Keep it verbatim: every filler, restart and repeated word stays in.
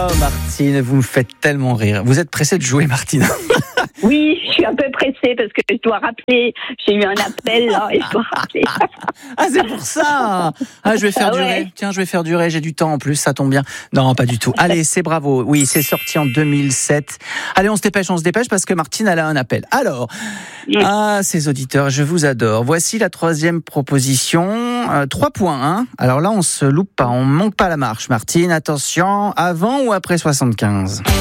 Martine, vous me faites tellement rire. Vous êtes pressée de jouer, Martine? Oui, je suis un peu pressée parce que je dois rappeler. J'ai eu un appel là et je dois rappeler. Ah, c'est pour ça. Ah, je vais faire Ah ouais. durer. Tiens, je vais faire durer. J'ai du temps en plus, ça tombe bien. Non, pas du tout. Allez, c'est bravo. Oui, c'est sorti en deux mille sept. Allez, on se dépêche, on se dépêche parce que Martine, elle a un appel. Alors, ah, ces auditeurs, je vous adore. Voici la troisième proposition. Euh, trois points, hein. Alors là, on se loupe pas, on manque pas la marche. Martine, attention, avant ou après soixante-quinze?